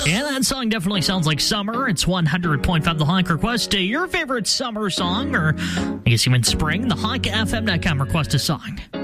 Yeah, that song definitely sounds like summer. It's 100.5 The Hawk. Request your favorite summer song, or I guess even spring. TheHawkFM.com request a song.